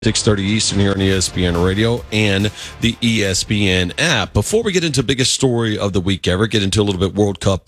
6:30 Eastern here on ESPN Radio and the ESPN app. Before we get into biggest story of the week ever, get into a little bit World Cup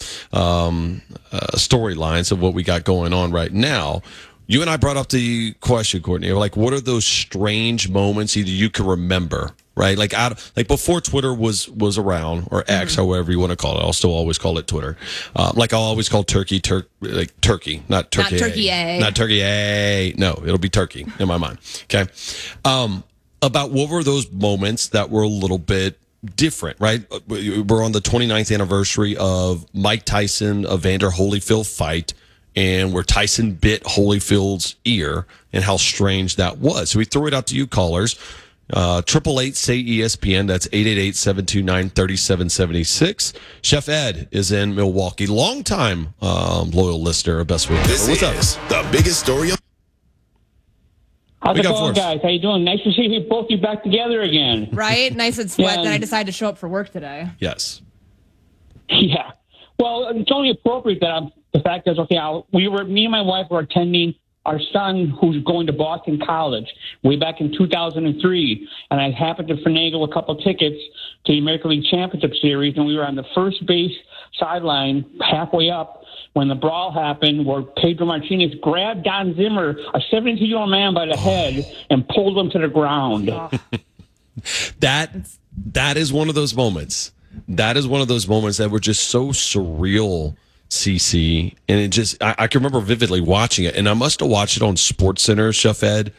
storylines of what we got going on right now. You and I brought up the question, Courtney, like what are those strange moments either you can remember, right? Like before Twitter was around, or X, however you want to call it. I'll still always call it Twitter. Like I'll always call Turkey, Turkey, not Turkey. Not Turkey A. Not Turkey A. No, it'll be Turkey in my mind. Okay. About what were those moments that were a little bit different, right? We're on the 29th anniversary of Mike Tyson, Evander Holyfield fight, and where Tyson bit Holyfield's ear, and how strange that was. So we threw it out to you callers. 888-SAY-ESPN. That's 888-729-3776. Chef Ed is in Milwaukee. Longtime loyal listener, best week. What's up? The biggest story of... How's it going, guys? How you doing? Nice to see you both back together again. Right? Nice and sweat that I decided to show up for work today. Yes. Yeah. Well, it's only appropriate that the fact is, okay, me and my wife were attending our son who's going to Boston College way back in 2003, and I happened to finagle a couple tickets to the American League Championship Series, and we were on the first base sideline halfway up when the brawl happened where Pedro Martinez grabbed Don Zimmer, a 72-year-old man, by the head and pulled him to the ground. That is one of those moments. That is one of those moments that were just so surreal, CC. And it just, I can remember vividly watching it. And I must have watched it on SportsCenter, Chef Ed,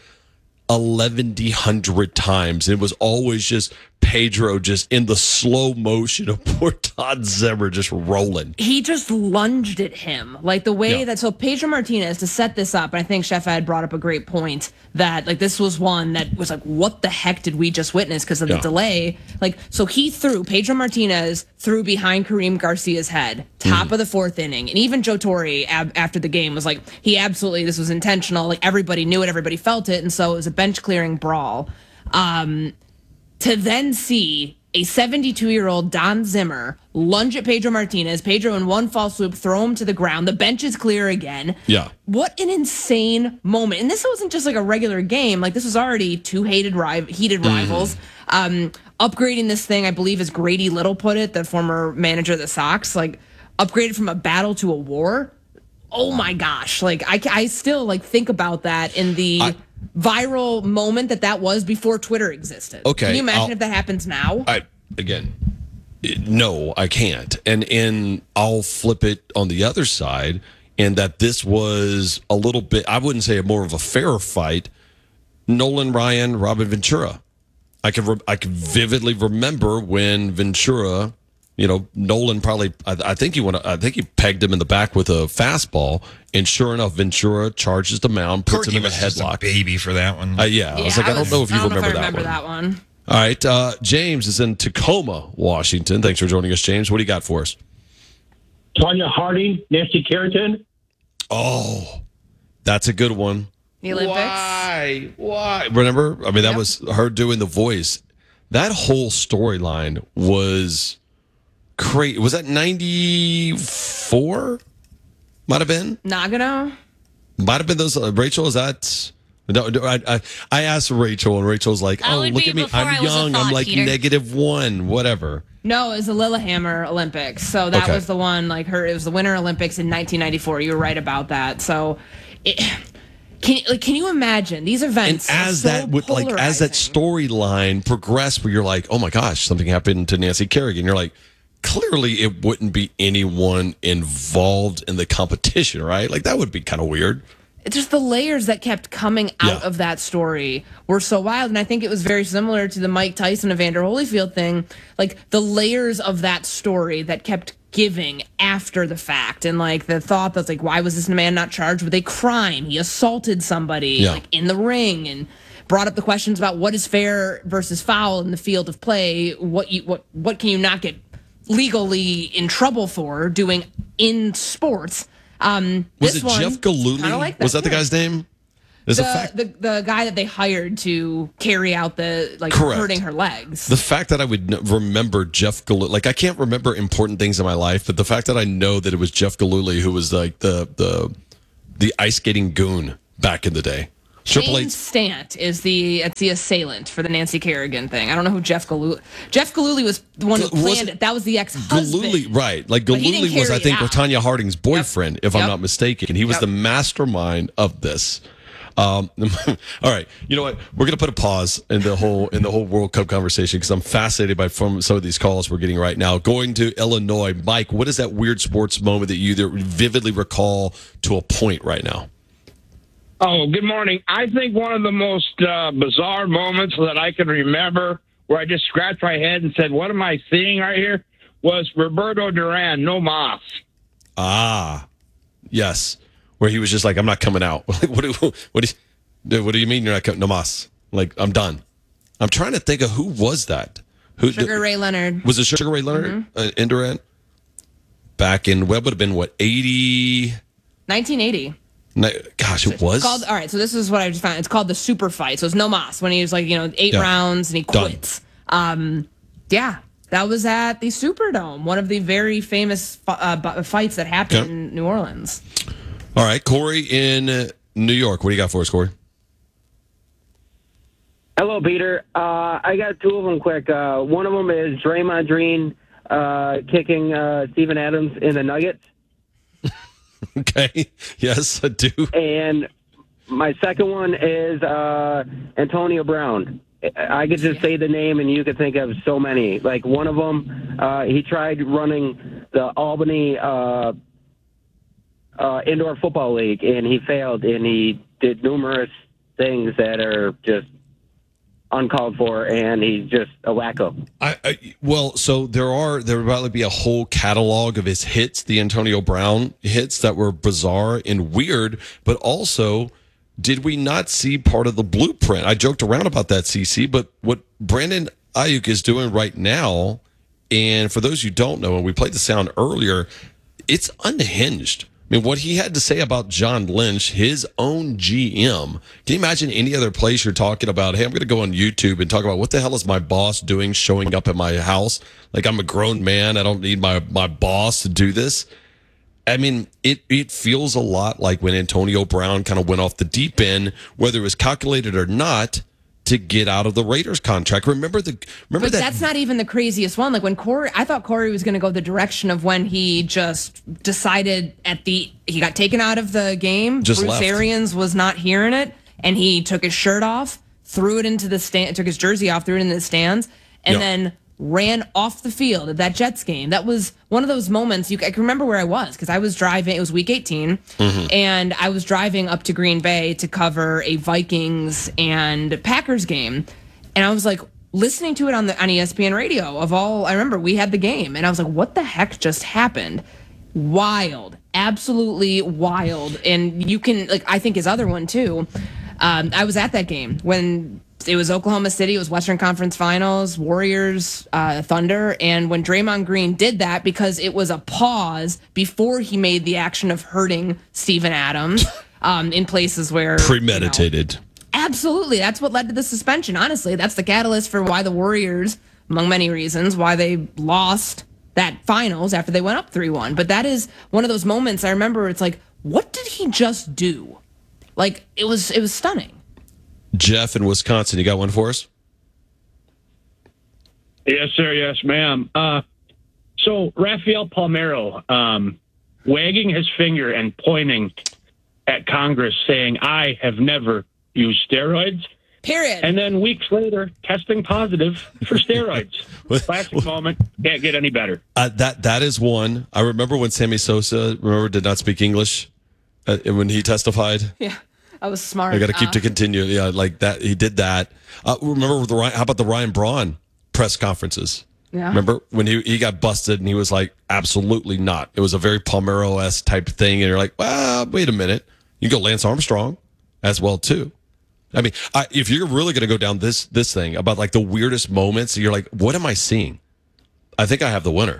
1,100 times. It was always just Pedro just in the slow motion of poor Todd Zimmer just rolling. He just lunged at him. Like the way that, so Pedro Martinez, to set this up, and I think Chef Ed brought up a great point, that like this was one that was like, what the heck did we just witness because of the delay? Like, so Pedro Martinez threw behind Kareem Garcia's head, top of the fourth inning. And even Joe Torre after the game was like, this was intentional. Like everybody knew it, everybody felt it. And so it was a bench clearing brawl. To then see a 72-year-old Don Zimmer lunge at Pedro Martinez, Pedro in one fall swoop, throw him to the ground. The bench is clear again. Yeah. What an insane moment. And this wasn't just like a regular game. Like this was already two heated rivals. Upgrading this thing, I believe, as Grady Little put it, the former manager of the Sox, like upgraded from a battle to a war. Oh my gosh. Like I still like think about that in the viral moment that was before Twitter existed. Okay. Can you imagine if that happens now? No, I can't. And I'll flip it on the other side, and that this was a little bit, I wouldn't say more of a fair fight. Nolan Ryan, Robin Ventura. I can vividly remember when Ventura, Nolan probably, I think he pegged him in the back with a fastball, and sure enough, Ventura charges the mound, puts him in a headlock. A baby for that one. I was like, I don't know if you remember that one. All right, James is in Tacoma, Washington. Thanks for joining us, James. What do you got for us? Tonya Harding, Nancy Carrington. Oh, that's a good one. The Olympics. Why? Remember? I mean, that was her doing the voice. That whole storyline was great. Was that 94? Might have been. Nagano? Might have been those. Rachel, is that? No, I asked Rachel, and Rachel's like, "Oh, look at me. I'm young. I'm like -1, whatever." No, it was the Lillehammer Olympics. So that was the one. Like it was the Winter Olympics in 1994. You were right about that. So, can you imagine these events? And as that storyline progressed, where you're like, "Oh my gosh, something happened to Nancy Kerrigan," you're like, clearly it wouldn't be anyone involved in the competition, right? Like that would be kind of weird. It's just the layers that kept coming out of that story were so wild. And I think it was very similar to the Mike Tyson, Evander Holyfield thing. Like the layers of that story that kept giving after the fact. And like the thought that's like, why was this man not charged with a crime? He assaulted somebody like in the ring, and brought up the questions about what is fair versus foul in the field of play. What can you not get legally in trouble for doing in sports? Was it Jeff Gillooly? Was that the guy's name? The guy that they hired to carry out the hurting her legs. The fact that I would remember Jeff Gillooly, like I can't remember important things in my life, but the fact that I know that it was Jeff Gillooly who was like the ice skating goon back in the day. Triple Shane H. Stant is the assailant for the Nancy Kerrigan thing. I don't know who Jeff Galooly. Jeff Galooly was the one who planned it. That was the ex-husband. Galooly, right? Like Galooly was, I think, Tanya Harding's boyfriend, if I'm not mistaken. He was the mastermind of this. All right, you know what? We're gonna put a pause in the whole World Cup conversation because I'm fascinated by some of these calls we're getting right now. Going to Illinois, Mike. What is that weird sports moment that you vividly recall to a point right now? Oh, good morning. I think one of the most bizarre moments that I can remember where I just scratched my head and said, what am I seeing right here, was Roberto Duran, no mas. Ah, yes. Where he was just like, I'm not coming out. What do you mean you're not coming? No mas. Like, I'm done. I'm trying to think of who was that. Sugar Ray Leonard. Was it Sugar Ray Leonard in Durant? Back in, what would have been, 80? 1980. Gosh, it was? All right, so this is what I just found. It's called the super fight. So it's no mas when he was like, 8 rounds and he quits. Yeah, that was at the Superdome, one of the very famous fights that happened in New Orleans. All right, Corey in New York. What do you got for us, Corey? Hello, Peter. I got two of them quick. One of them is Draymond Green kicking Steven Adams in the Nuggets. Okay. Yes, I do. And my second one is Antonio Brown. I could just say the name, and you could think of so many. Like one of them, he tried running the Albany indoor football league, and he failed, and he did numerous things that are just uncalled for, and he's just a wacko. Well, so there would probably be a whole catalog of his hits, the Antonio Brown hits that were bizarre and weird, but also, did we not see part of the blueprint? I joked around about that, CC, but what Brandon Ayuk is doing right now, and for those who don't know, and we played the sound earlier, it's unhinged. I mean, what he had to say about John Lynch, his own GM. Can you imagine any other place you're talking about, hey, I'm going to go on YouTube and talk about what the hell is my boss doing showing up at my house? Like, I'm a grown man. I don't need my boss to do this. I mean, it feels a lot like when Antonio Brown kind of went off the deep end, whether it was calculated or not, to get out of the Raiders contract. Remember But that. That's not even the craziest one. Like when I thought Corey was going to go the direction of when he just decided he got taken out of the game. Just Bruce left. Arians was not hearing it, and he took his shirt off, threw it into the stand, took his jersey off, threw it in the stands, and then ran off the field at that Jets game. That was one of those moments. I can remember where I was because I was driving. It was week 18, and I was driving up to Green Bay to cover a Vikings and Packers game, and I was like listening to it on ESPN radio. I remember we had the game, and I was like, "What the heck just happened?" Wild, absolutely wild. And you can I think his other one too. I was at that game when it was Oklahoma City. It was Western Conference Finals, Warriors, Thunder. And when Draymond Green did that, because it was a pause before he made the action of hurting Steven Adams in places where Premeditated. Absolutely. That's what led to the suspension. Honestly, that's the catalyst for why the Warriors, among many reasons, why they lost that finals after they went up 3-1. But that is one of those moments I remember. It's like, what did he just do? It was stunning. Jeff in Wisconsin, you got one for us? Yes, sir. Yes, ma'am. So Rafael Palmeiro wagging his finger and pointing at Congress saying, I have never used steroids. Period. And then weeks later, testing positive for steroids. Classic moment. Can't get any better. That is one. I remember when Sammy Sosa, did not speak English when he testified. Yeah. I was smart. I got to keep to continue. Yeah, like that. He did that. Remember how about the Ryan Braun press conferences? Yeah. Remember when he got busted and he was like, absolutely not. It was a very Palmeiro-esque type thing. And you're like, well, wait a minute. You go Lance Armstrong as well, too. I mean, if you're really going to go down this thing about the weirdest moments, you're like, what am I seeing? I think I have the winner.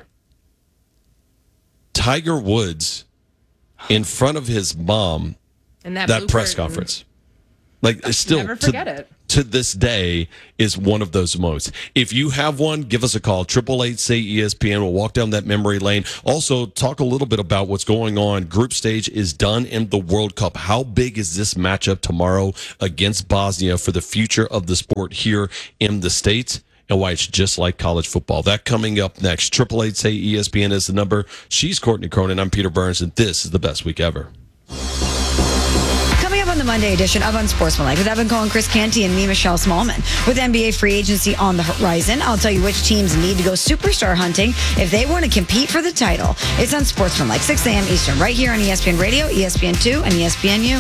Tiger Woods in front of his mom. And that press curtain. conference. It's still Never forget it. to this day is one of those moments. If you have one, give us a call. 888-SAY-ESPN. We'll walk down that memory lane. Also, talk a little bit about what's going on. Group stage is done in the World Cup. How big is this matchup tomorrow against Bosnia for the future of the sport here in the States, and why it's just like college football? That coming up next. 888-SAY-ESPN is the number. She's Courtney Cronin. I'm Peter Burns, and this is the best week ever. Coming up on the Monday edition of Unsportsmanlike with Evan Cohen, Chris Canty, and me, Michelle Smallman. With NBA free agency on the horizon, I'll tell you which teams need to go superstar hunting if they want to compete for the title. It's Unsportsmanlike, 6 a.m. Eastern, right here on ESPN Radio, ESPN2, and ESPNU.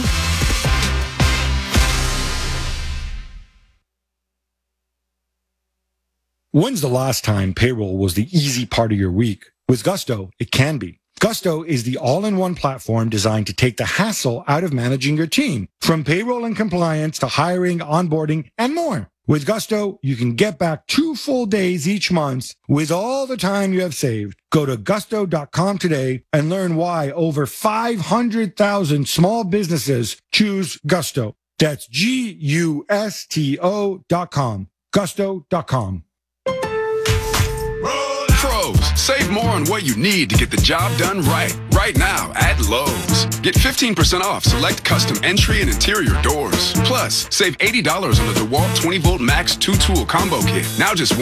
When's the last time payroll was the easy part of your week? With Gusto, it can be. Gusto is the all-in-one platform designed to take the hassle out of managing your team, from payroll and compliance to hiring, onboarding, and more. With Gusto, you can get back 2 full days each month with all the time you have saved. Go to gusto.com today and learn why over 500,000 small businesses choose Gusto. That's Gusto.com. Gusto.com. Save more on what you need to get the job done right now at Lowe's. Get 15% off select custom entry and interior doors. Plus, save $80 on the DeWalt 20-volt Max 2-tool combo kit. Now just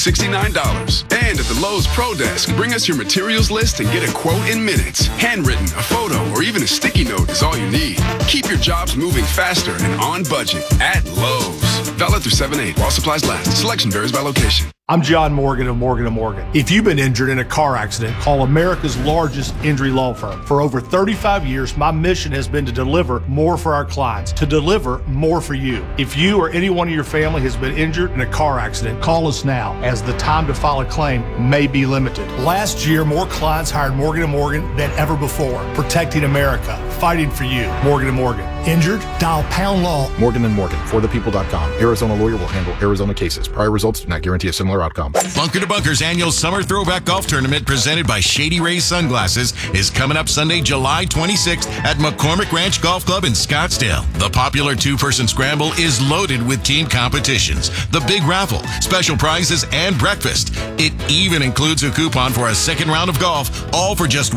$169. And at the Lowe's Pro Desk, bring us your materials list and get a quote in minutes. Handwritten, a photo, or even a sticky note is all you need. Keep your jobs moving faster and on budget at Lowe's. Valid through 7/8 while supplies last. Selection varies by location. I'm John Morgan of Morgan & Morgan. If you've been injured in a car accident, call America's largest injury law firm. For over 35 years, my mission has been to deliver more for our clients, to deliver more for you. If you or anyone in your family has been injured in a car accident, call us now, as the time to file a claim may be limited. Last year, more clients hired Morgan & Morgan than ever before, protecting America, fighting for you. Morgan & Morgan. Injured? Dial pound law. Morgan & Morgan, forthepeople.com. Arizona lawyer will handle Arizona cases. Prior results do not guarantee a similar outcome. Bunker to Bunker's annual Summer Throwback Golf Tournament presented by Shady Rays Sunglasses is coming up Sunday, July 26th at McCormick Ranch Golf Club in Scottsdale. The popular 2-person scramble is loaded with team competitions, the big raffle, special prizes, and breakfast. It even includes a coupon for a second round of golf, all for just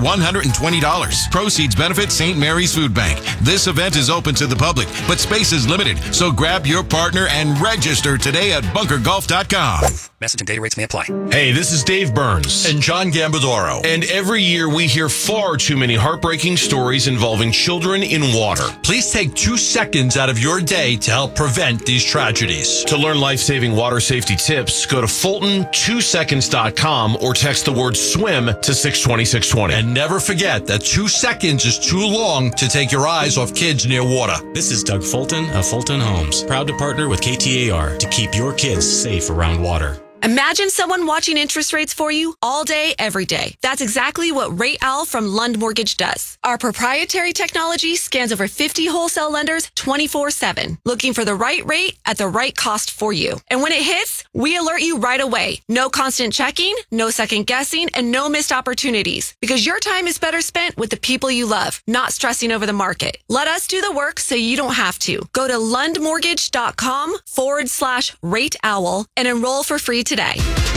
$120. Proceeds benefit St. Mary's Food Bank. This event is open to the public, but space is limited, so grab your partner and register today at bunkergolf.com. Message and data rates may apply. Hey, this is Dave Burns. And John Gambadoro. And every year we hear far too many heartbreaking stories involving children in water. Please take 2 seconds out of your day to help prevent these tragedies. To learn life-saving water safety tips, go to Fulton2seconds.com or text the word SWIM to 620-620. And never forget that 2 seconds is too long to take your eyes off kids near water. This is Doug Fulton of Fulton Homes, proud to partner with KTAR to keep your kids safe around water. Imagine someone watching interest rates for you all day, every day. That's exactly what Rate Owl from Lund Mortgage does. Our proprietary technology scans over 50 wholesale lenders 24/7, looking for the right rate at the right cost for you. And when it hits, we alert you right away. No constant checking, no second guessing, and no missed opportunities. Because your time is better spent with the people you love, not stressing over the market. Let us do the work so you don't have to. Go to lundmortgage.com/Rate Owl and enroll for free today.